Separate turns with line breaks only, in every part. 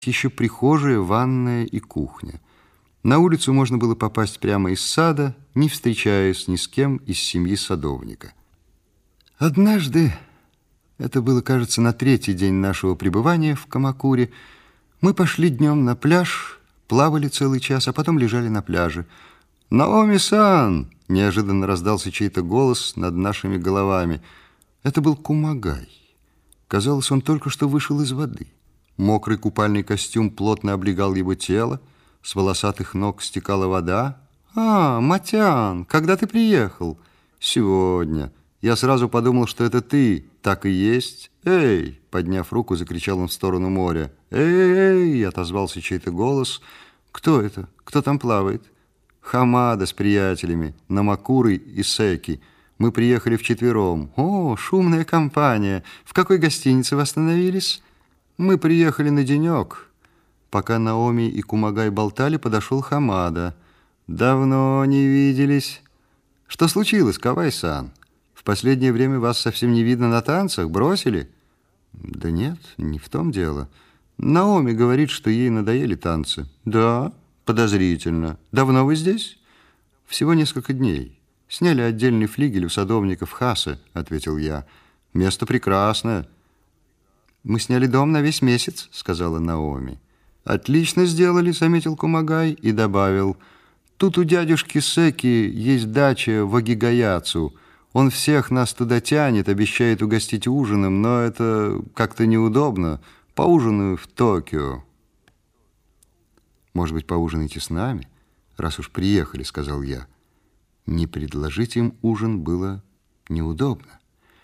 еще прихожая, ванная и кухня. На улицу можно было попасть прямо из сада, не встречаясь ни с кем из семьи садовника. Однажды, это было, кажется, на третий день нашего пребывания в Камакуре, мы пошли днем на пляж, плавали целый час, а потом лежали на пляже. «Наоми-сан!» — неожиданно раздался чей-то голос над нашими головами. Это был Кумагай. Казалось, он только что вышел из воды. Мокрый купальный костюм плотно облегал его тело, с волосатых ног стекала вода. «А, Матян, когда ты приехал?» «Сегодня. Я сразу подумал, что это ты. Так и есть. Эй!» Подняв руку, закричал он в сторону моря. «Эй!» — отозвался чей-то голос. «Кто это? Кто там плавает?» «Хамада с приятелями, Намакурой и Секи. Мы приехали вчетвером. О, шумная компания. В какой гостинице вы остановились?» «Мы приехали на денек». Пока Наоми и Кумагай болтали, подошел Хамада. «Давно не виделись. Что случилось, Кавай-сан? В последнее время вас совсем не видно на танцах. Бросили?» «Да нет, не в том дело. Наоми говорит, что ей надоели танцы». «Да, подозрительно. Давно вы здесь?» «Всего несколько дней. Сняли отдельный флигель у садовников Хасе», — ответил я. «Место прекрасное». «Мы сняли дом на весь месяц», — сказала Наоми. «Отлично сделали», — заметил Кумагай и добавил. «Тут у дядюшки Секи есть дача в Агигаяцу. Он всех нас туда тянет, обещает угостить ужином, но это как-то неудобно. Поужинаю в Токио». «Может быть, поужинаете с нами, раз уж приехали», — сказал я. Не предложить им ужин было неудобно.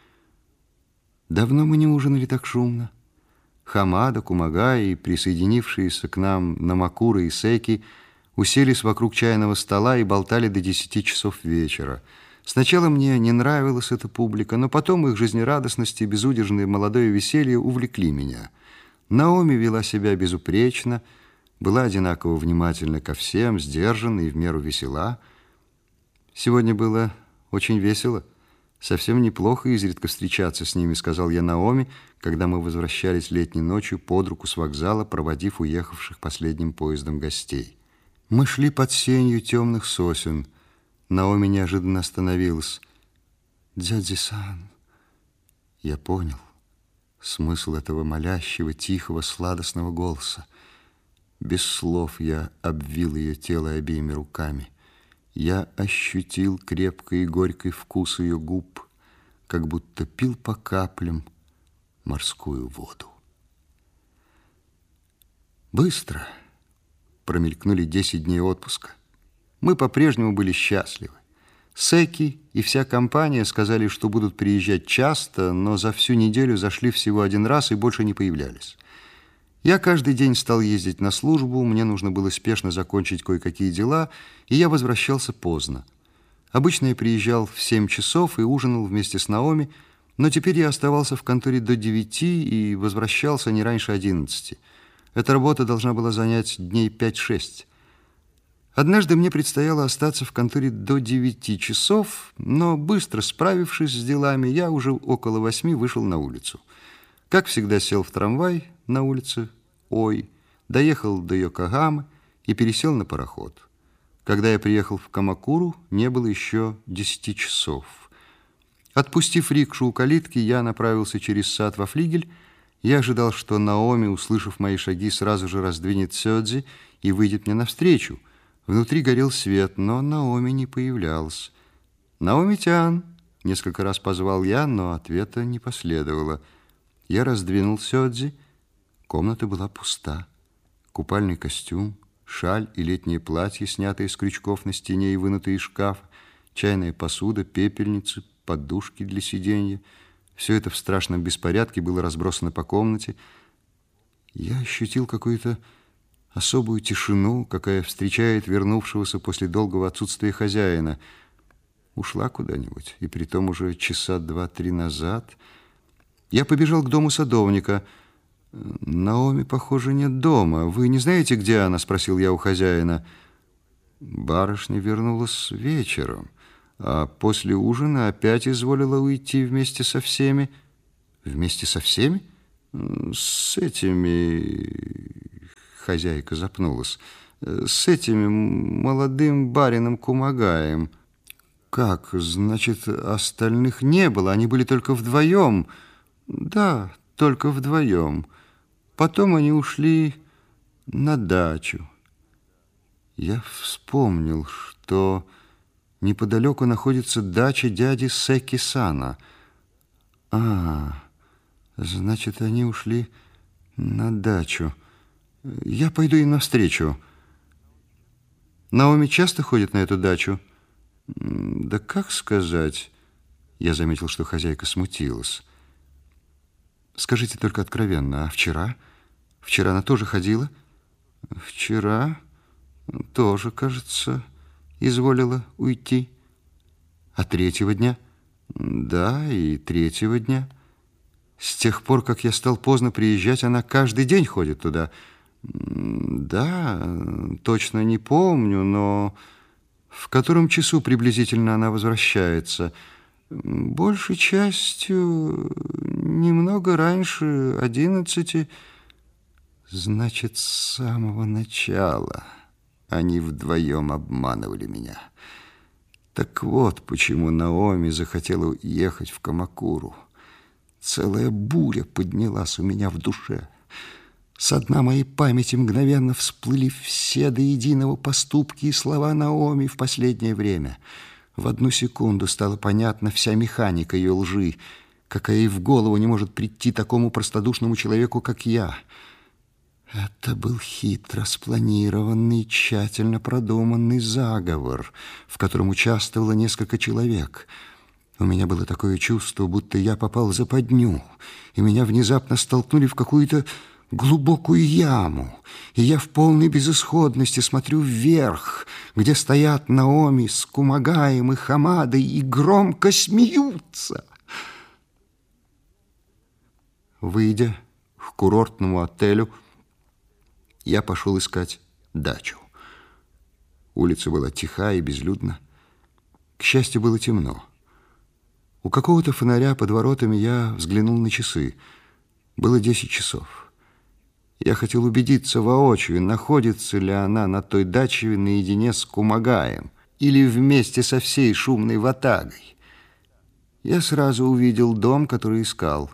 Давно мы не ужинали так шумно. Хамада, Кумагай и присоединившиеся к нам Намакура и Секи уселись вокруг чайного стола и болтали до 10 часов вечера. Сначала мне не нравилась эта публика, но потом их жизнерадостность и безудержное молодое веселье увлекли меня. Наоми вела себя безупречно, была одинаково внимательна ко всем, сдержанна и в меру весела. Сегодня было очень весело. «Совсем неплохо изредка встречаться с ними», — сказал я Наоми, когда мы возвращались летней ночью под руку с вокзала, проводив уехавших последним поездом гостей. Мы шли под сенью темных сосен. Наоми неожиданно остановилась. «Дядя-сан». Я понял смысл этого молящего, тихого, сладостного голоса. Без слов я обвил ее тело обеими руками. Я ощутил крепкий и горький вкус ее губ, как будто пил по каплям морскую воду. Быстро промелькнули 10 дней отпуска. Мы по-прежнему были счастливы. Секи и вся компания сказали, что будут приезжать часто, но за всю неделю зашли всего один раз и больше не появлялись. Я каждый день стал ездить на службу, мне нужно было спешно закончить кое-какие дела, и я возвращался поздно. Обычно я приезжал в 7 часов и ужинал вместе с Наоми, но теперь я оставался в конторе до 9 и возвращался не раньше 11. Эта работа должна была занять дней 5-6. Однажды мне предстояло остаться в конторе до 9 часов, но быстро справившись с делами, я уже около 8 вышел на улицу. Как всегда, сел в трамвай на улице Ой, доехал до Йокогамы и пересел на пароход. Когда я приехал в Камакуру, не было еще 10 часов. Отпустив рикшу у калитки, я направился через сад во флигель. Я ожидал, что Наоми, услышав мои шаги, сразу же раздвинет сёдзи и выйдет мне навстречу. Внутри горел свет, но Наоми не появлялась. «Наоми-тян!» — несколько раз позвал я, но ответа не последовало. Я раздвинул сёдзи. Комната была пуста. Купальный костюм, шаль и летнее платье, снятые с крючков на стене и вынутые из шкафа, чайная посуда, пепельницы, подушки для сиденья. Все это в страшном беспорядке было разбросано по комнате. Я ощутил какую-то особую тишину, какая встречает вернувшегося после долгого отсутствия хозяина. Ушла куда-нибудь, и притом уже часа 2-3 назад. Я побежал к дому садовника. «Наоми, похоже, нет дома. Вы не знаете, где она?» — спросил я у хозяина. Барышня вернулась вечером, а после ужина опять изволила уйти вместе со всеми. «Вместе со всеми?» «С этими Хозяйка запнулась. С этим молодым барином Кумагаем. Как? Значит, остальных не было, они были только вдвоем. Да, только вдвоем. Потом они ушли на дачу. Я вспомнил, что неподалеку находится дача дяди Секи-сана. Значит, они ушли на дачу. Я пойду им навстречу. Наоми часто ходит на эту дачу? Да как сказать? Я заметил, что хозяйка смутилась. Скажите только откровенно, а вчера? Вчера она тоже ходила? Вчера тоже, кажется, изволила уйти. А третьего дня? Да, и третьего дня. С тех пор, как я стал поздно приезжать, она каждый день ходит туда. Да, точно не помню, но в котором часу приблизительно она возвращается? Большей частью немного раньше 11. Значит, с самого начала они вдвоем обманывали меня. Так вот, почему Наоми захотела ехать в Камакуру. Целая буря поднялась у меня в душе. Со дна моей памяти мгновенно всплыли все до единого поступки и слова Наоми в последнее время. В одну секунду стала понятна вся механика ее лжи, какая и в голову не может прийти такому простодушному человеку, как я. Это был хитро спланированный, тщательно продуманный заговор, в котором участвовало несколько человек. У меня было такое чувство, будто я попал в западню, и меня внезапно столкнули в какую-то глубокую яму, и я в полной безысходности смотрю вверх, где стоят Наоми с Кумагаем и Хамадой и громко смеются. Выйдя к курортному отелю, я пошел искать дачу. Улица была тиха и безлюдна. К счастью, было темно. У какого-то фонаря под воротами я взглянул на часы. Было 10 часов. Я хотел убедиться воочию, находится ли она на той даче наедине с Кумагаем или вместе со всей шумной ватагой. Я сразу увидел дом, который искал.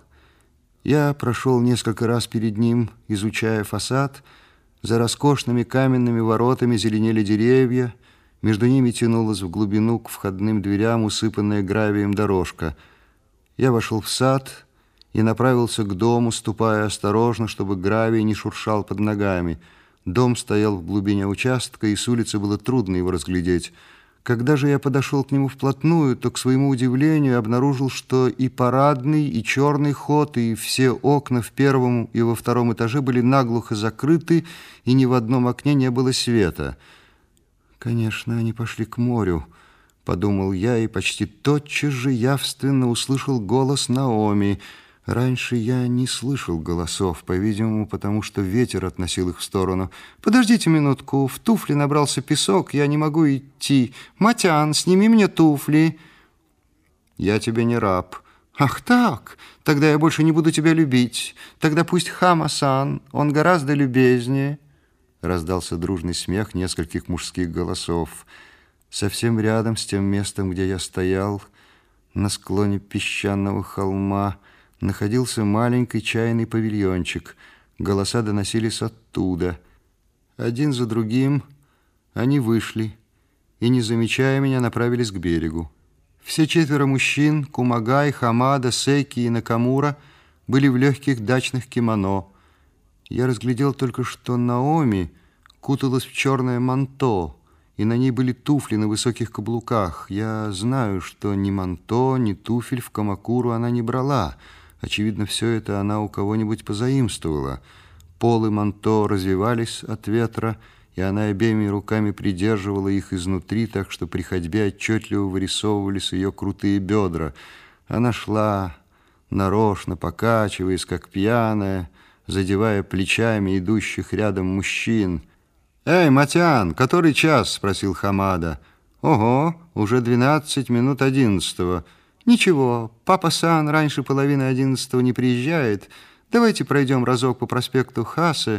Я прошел несколько раз перед ним, изучая фасад. За роскошными каменными воротами зеленели деревья, между ними тянулась в глубину к входным дверям усыпанная гравием дорожка. Я вошел в сад и направился к дому, ступая осторожно, чтобы гравий не шуршал под ногами. Дом стоял в глубине участка, и с улицы было трудно его разглядеть. Когда же я подошел к нему вплотную, то, к своему удивлению, обнаружил, что и парадный, и черный ход, и все окна в первом и во втором этаже были наглухо закрыты, и ни в одном окне не было света. «Конечно, они пошли к морю», — подумал я, и почти тотчас же явственно услышал голос Наоми. Раньше я не слышал голосов, по-видимому, потому что ветер относил их в сторону. «Подождите минутку, в туфли набрался песок, я не могу идти. Матян, сними мне туфли». «Я тебе не раб». «Ах так? Тогда я больше не буду тебя любить. Тогда пусть Хама-сан, он гораздо любезнее». Раздался дружный смех нескольких мужских голосов. Совсем рядом с тем местом, где я стоял, на склоне песчаного холма, находился маленький чайный павильончик. Голоса доносились оттуда. Один за другим они вышли и, не замечая меня, направились к берегу. Все 4 мужчин, Кумагай, Хамада, Секи и Накамура, были в легких дачных кимоно. Я разглядел только, что Наоми куталась в черное манто, и на ней были туфли на высоких каблуках. Я знаю, что ни манто, ни туфель в Камакуру она не брала. Очевидно, все это она у кого-нибудь позаимствовала. Полы манто развивались от ветра, и она обеими руками придерживала их изнутри, так что при ходьбе отчетливо вырисовывались ее крутые бедра. Она шла нарочно, покачиваясь, как пьяная, задевая плечами идущих рядом мужчин. «Эй, Матян, который час?» — спросил Хамада. «Ого, уже 12 минут 11. Ничего, папа-сан раньше половины 11 не приезжает. Давайте пройдем разок по проспекту Хасе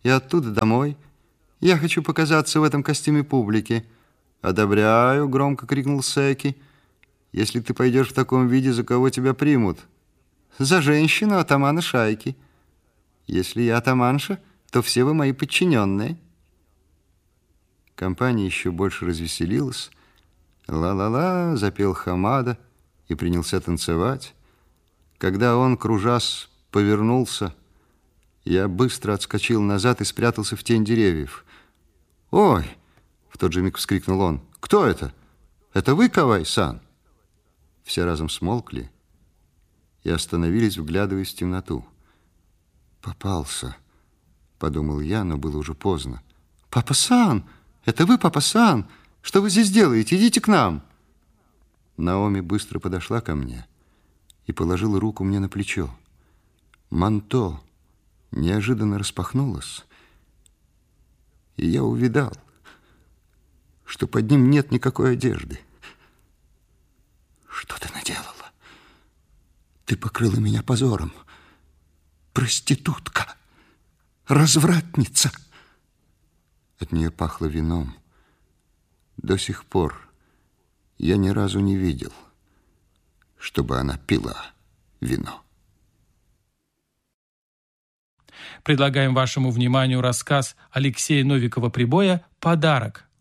и оттуда домой. Я хочу показаться в этом костюме публике». «Одобряю», — громко крикнул Секи. «Если ты пойдешь в таком виде, за кого тебя примут?» «За женщину атамана шайки. Если я атаманша, то все вы мои подчиненные». Компания еще больше развеселилась. «Ла-ла-ла», — запел Хамада и принялся танцевать. Когда он, кружась, повернулся, я быстро отскочил назад и спрятался в тень деревьев. «Ой!» — в тот же миг вскрикнул он. «Кто это? Это вы, Кавай-сан?» Все разом смолкли и остановились, вглядываясь в темноту. «Попался», — подумал я, но было уже поздно. «Папа-сан! Это вы, Папа-сан? Что вы здесь делаете? Идите к нам!» Наоми быстро подошла ко мне и положила руку мне на плечо. Манто неожиданно распахнулось, и я увидал, что под ним нет никакой одежды. «Что ты наделала? Ты покрыла меня позором. Проститутка, развратница!» От нее пахло вином. До сих пор я ни разу не видел, чтобы она пила вино.
Предлагаем вашему вниманию рассказ Алексея Новикова-Прибоя «Подарок».